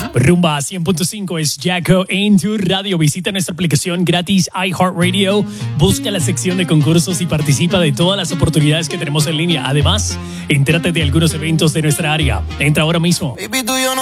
Rumba 100.5 es Jacko en tu radio. Visita nuestra aplicación gratis iHeartRadio. Busca la sección de concursos y participa de todas las oportunidades que tenemos en línea. Además, entérate de algunos eventos de nuestra área. Entra ahora mismo.